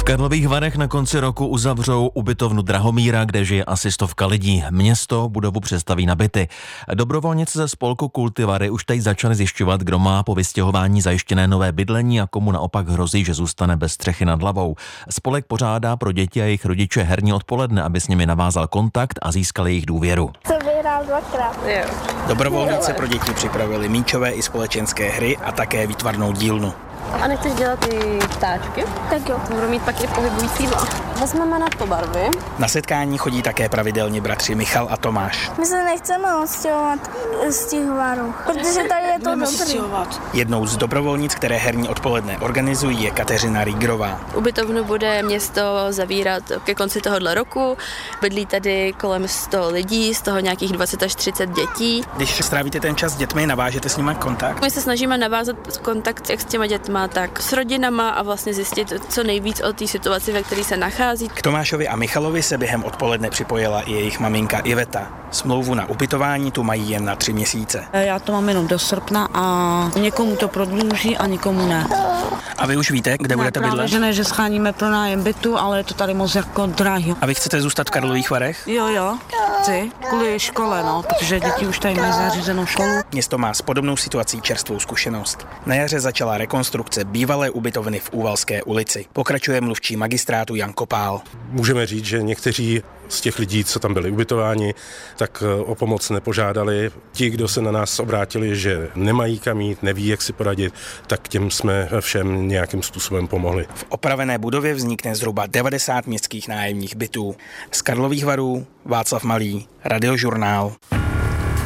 Karlových Varech na konci roku uzavřou ubytovnu Drahomíra, kde žije asi 100 lidí. Město budovu přestaví na byty. Dobrovolníci ze spolku Kultivary už teď začali zjišťovat, kdo má po vystěhování zajištěné nové bydlení a komu naopak hrozí, že zůstane bez střechy nad hlavou. Spolek pořádá pro děti a jejich rodiče herní odpoledne, aby s nimi navázal kontakt a získal jejich důvěru. Dobrovolníci pro děti připravili míčové i společenské hry a také výtvarnou dílnu. A nechceš dělat ty ptáčky? Tak jo. Budu mít pak i pohybující vlak. Vezmeme na to barvy. Na setkání chodí také pravidelně bratři Michal a Tomáš. My se nechceme odstěhovat z těch varů, protože tady je to dobrý. Jednou z dobrovolnic, které herní odpoledne organizují, je Kateřina Rígrová. Ubytovnu bude město zavírat ke konci tohoto roku. Bydlí tady kolem 100 lidí, z toho nějakých 20 až 30 dětí. Když strávíte ten čas s dětmi, navážete s nimi kontakt? My se snažíme navázat kontakt jak s těma dětma, tak s rodinama a vlastně zjistit co nejvíc o té situaci, ve které se nachází. K Tomášovi a Michalovi se během odpoledne připojila i jejich maminka Iveta. Smlouvu na ubytování tu mají jen na 3 měsíce. Já to mám jenom do srpna a někomu to prodlouží a někomu ne. A vy už víte, kde budete bydlet? Že ne, že scháníme pro nájem bytu, ale je to tady moc jako drahý. A vy chcete zůstat v Karlových Varech? Jo, chci. Kvůli škole, protože děti už tady mají zařízenou školu. Město má s podobnou situací čerstvou zkušenost. Na jaře začala rekonstrukce bývalé ubytovny v Úvalské ulici. Pokračuje mluvčí magistrátu Jan Kopál. Můžeme říct, že někteří z těch lidí, co tam byli ubytováni, tak o pomoc nepožádali. Ti, kdo se na nás obrátili, že nemají kam jít, neví, jak si poradit, tak těm jsme všem nějakým způsobem pomohli. V opravené budově vznikne zhruba 90 městských nájemních bytů. Z Karlových Varů Václav Malý, Radiožurnál.